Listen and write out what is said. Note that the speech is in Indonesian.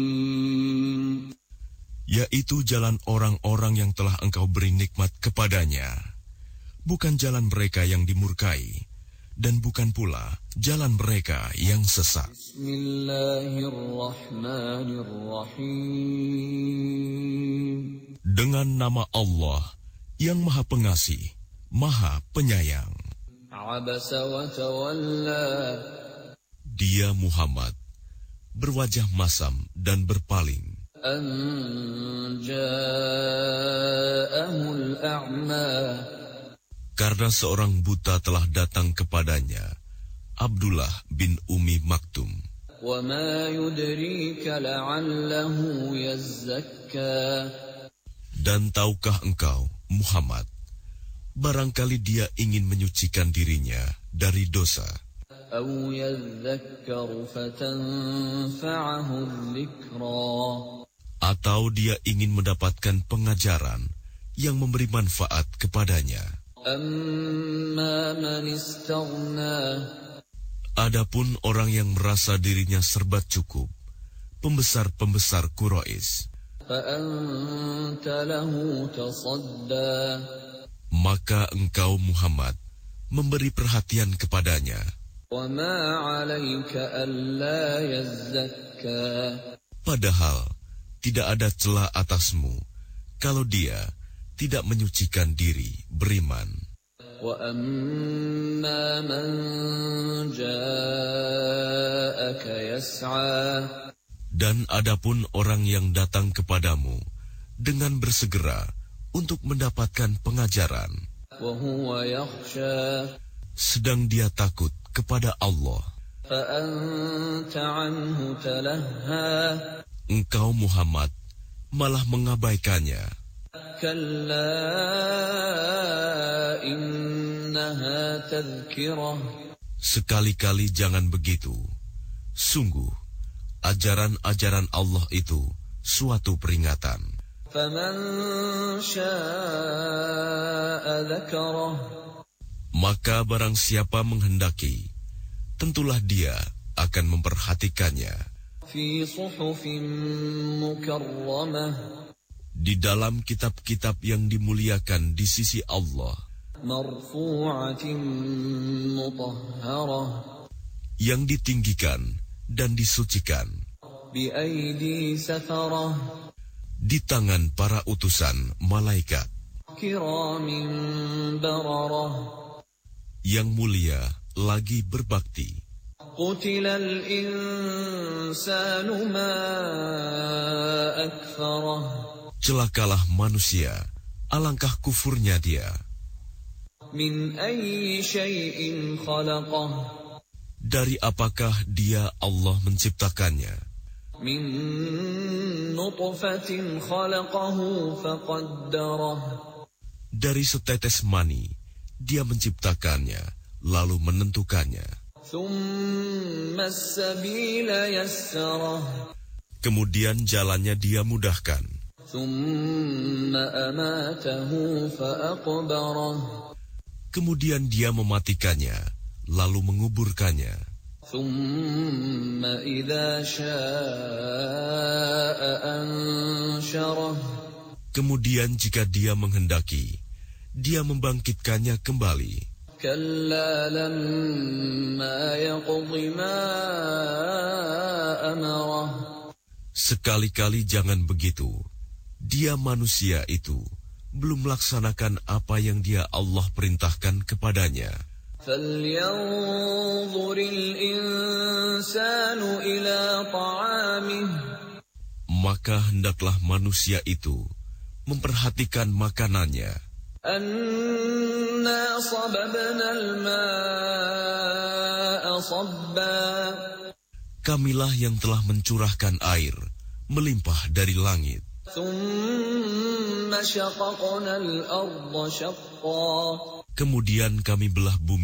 yaitu jalan orang-orang yang telah engkau beri nikmat kepadanya, bukan jalan mereka yang dimurkai, dan bukan pula jalan mereka yang sesat. Bismillahirrahmanirrahim. Dengan nama Allah yang Maha Pengasih, Maha Penyayang. Abasa wa tawalla. Dia Muhammad berwajah masam dan berpaling. An ja'ahul a'ma. Karena seorang buta telah datang kepadanya, Abdullah bin Ummi Maktum. Wa ma yudrika la'allahu yazzakka. Dan tahukah engkau, Muhammad, barangkali dia ingin menyucikan dirinya dari dosa, aw yadhakkaru fatanfa'ahu dzikra. atau dia ingin mendapatkan pengajaran yang memberi manfaat kepadanya. Amma man istaghna. Adapun orang yang merasa dirinya serba cukup, pembesar-pembesar Quraisy, Fa anta lahu tasadda. maka engkau Muhammad memberi perhatian kepadanya. Wa ma 'alaika alla yazzakka. Padahal tidak ada celah atasmu kalau dia tidak menyucikan diri beriman. Wa amma man ja'aka yas'a. Dan adapun orang yang datang kepadamu dengan bersegera untuk mendapatkan pengajaran, Wa huwa yakhsha. sedang dia takut kepada Allah, Fa anta 'anhu talahha. engkau Muhammad malah mengabaikannya. Kalla innaha tadhkirah. Sekali-kali jangan begitu. Sungguh, ajaran-ajaran Allah itu suatu peringatan. Faman syaa'a dzakarah. Maka barang siapa menghendaki, tentulah dia akan memperhatikannya. Fi suhufin mukarramah. Di dalam kitab-kitab yang dimuliakan di sisi Allah, Marfu'atin mutahharah. yang ditinggikan dan disucikan, Bi aidi safarah. di tangan para utusan malaikat Kiramin bararah. yang mulia lagi berbakti. Qutilal insanu ma akfarah. Celakalah manusia, alangkah kufurnya dia. Min ayyi syai'in khalaqah. Dari apakah dia Allah menciptakannya? Min nutfatin khalaqahu faqaddarah. Dari setetes mani, dia menciptakannya, lalu menentukannya. Thumma as-sabila yassarah. Kemudian jalannya dia mudahkan. Thumma amatahu faaqbarah. Kemudian dia mematikannya, lalu menguburkannya. Thumma idza syaa'a ansyarah. Kemudian jika dia menghendaki, dia membangkitkannya kembali. Kalla lamma yaqdi ma amarah. Sekali-kali jangan begitu. Dia manusia itu belum melaksanakan apa yang dia Allah perintahkan kepadanya. Falyanzuril insanu ila ta'amih. Maka hendaklah manusia itu memperhatikan makanannya. Anna sababna al-ma'a sabba. Kamilah yang telah mencurahkan air melimpah dari langit. Thumma syaqaqna al-ardha syaqqa. Kemudian kami belah bumi